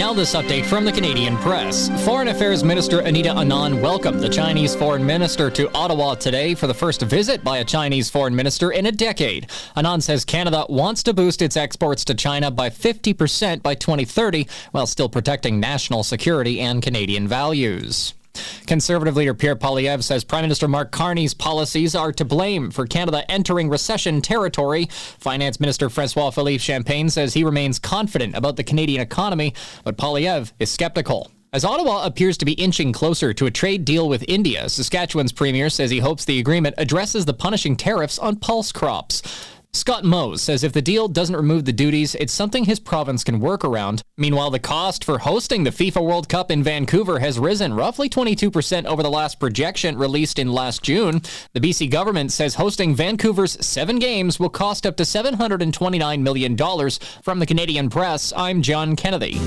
Now this update from the Canadian press. Foreign Affairs Minister Anita Anand welcomed the Chinese Foreign Minister to Ottawa today for the first visit by a Chinese foreign minister in a decade. Anand says Canada wants to boost its exports to China by 50% by 2030 while still protecting national security and Canadian values. Conservative leader Pierre Poilievre says Prime Minister Mark Carney's policies are to blame for Canada entering recession territory. Finance Minister François-Philippe Champagne says he remains confident about the Canadian economy, but Poilievre is skeptical. As Ottawa appears to be inching closer to a trade deal with India, Saskatchewan's premier says he hopes the agreement addresses the punishing tariffs on pulse crops. Scott Mose says if the deal doesn't remove the duties, it's something his province can work around. Meanwhile, the cost for hosting the FIFA World Cup in Vancouver has risen roughly 22% over the last projection released in last June. The BC government says hosting Vancouver's 7 games will cost up to $729 million. From the Canadian press, I'm John Kennedy.